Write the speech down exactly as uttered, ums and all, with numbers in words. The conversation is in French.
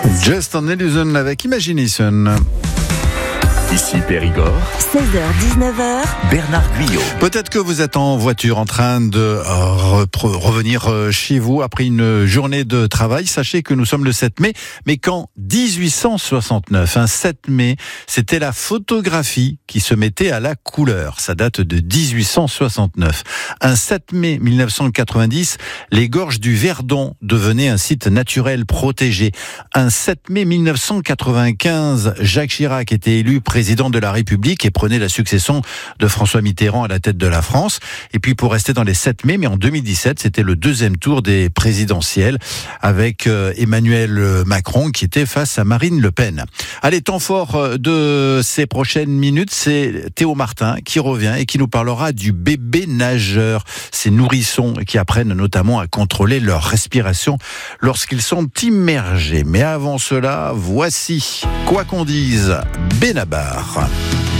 Just an Illusion avec Imagination. Ici Périgord, seize heures dix-neuf heures, Bernard Guyot. Peut-être que vous êtes en voiture en train de repre- revenir chez vous après une journée de travail. Sachez que nous sommes le sept mai, mais qu'en dix-huit cent soixante-neuf, un sept mai, c'était la photographie qui se mettait à la couleur. Ça date de dix-huit cent soixante-neuf. Un sept mai mille neuf cent quatre-vingt-dix, les gorges du Verdon devenaient un site naturel protégé. Un sept mai mille neuf cent quatre-vingt-quinze, Jacques Chirac était élu président de la République et prenait la succession de François Mitterrand à la tête de la France. Et puis pour rester dans les sept mai, mais en deux mille dix-sept, c'était le deuxième tour des présidentielles avec Emmanuel Macron qui était face à Marine Le Pen. Allez, temps fort de ces prochaines minutes, c'est Théo Martin qui revient et qui nous parlera du bébé nageur. Ces nourrissons qui apprennent notamment à contrôler leur respiration lorsqu'ils sont immergés. Mais avant cela, voici, quoi qu'on dise, Benabar.